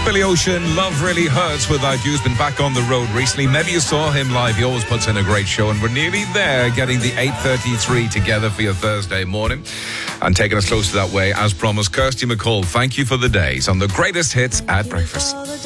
Billy Ocean, Love Really Hurts Without You, has been back on the road recently. Maybe you saw him live. He always puts in a great show, and we're nearly there, getting the 8:33 together for your Thursday morning and taking us close to that way. As promised, Kirsty MacColl, thank you for the days on the greatest hits at breakfast.